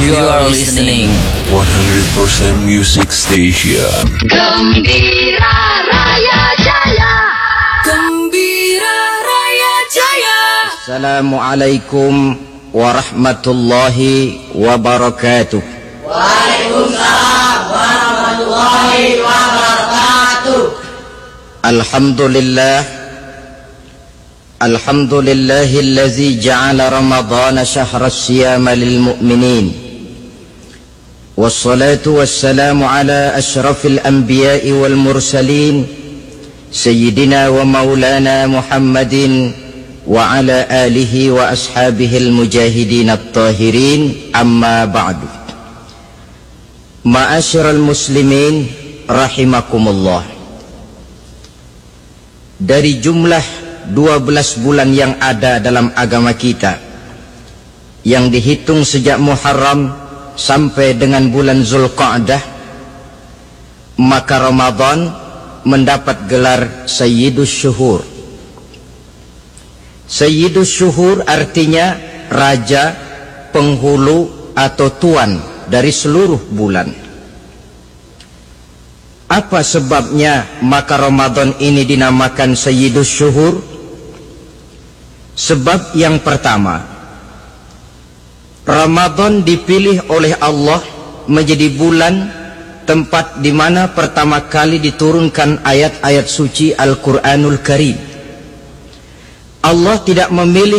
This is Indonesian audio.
You are listening 100% Music Station. Gembira Raya Jaya. Gembira Raya Jaya. Assalamualaikum warahmatullahi wabarakatuh. Waalaikumsalam warahmatullahi wabarakatuh. Alhamdulillahillazi ja'ala ramadhana syahra siyama lil mu'minin. Wassalatu wassalamu ala ashrafil anbiya'i wal mursalin sayyidina wa maulana Muhammadin wa ala alihi wa ashabihil mujahidin at-tahirin, amma ba'du. Ma'asyiral muslimin rahimakumullah. Dari jumlah 12 bulan yang ada dalam agama kita, yang dihitung sejak Muharram sampai dengan bulan Zulqa'dah, maka Ramadan mendapat gelar Sayyidus Syuhur. Sayyidus Syuhur artinya raja, penghulu atau tuan dari seluruh bulan. Apa sebabnya maka Ramadan ini dinamakan Sayyidus Syuhur? Sebab yang pertama, Ramadan dipilih oleh Allah menjadi bulan tempat di mana pertama kali diturunkan ayat-ayat suci Al-Quranul Karim. Allah tidak memilih